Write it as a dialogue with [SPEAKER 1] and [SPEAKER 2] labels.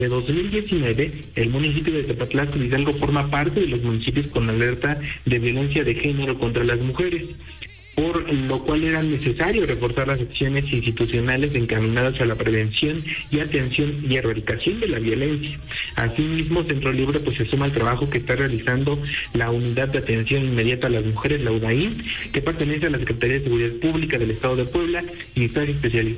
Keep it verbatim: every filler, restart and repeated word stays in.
[SPEAKER 1] De dos mil diecinueve, el municipio de Zapotlán de Hidalgo forma parte de los municipios con alerta de violencia de género contra las mujeres, por lo cual era necesario reforzar las acciones institucionales encaminadas a la prevención y atención y erradicación de la violencia. Asimismo, Centro Libre pues se suma al trabajo que está realizando la Unidad de Atención Inmediata a las Mujeres, la U D A I, que pertenece a la Secretaría de Seguridad Pública del Estado de Puebla y está especializada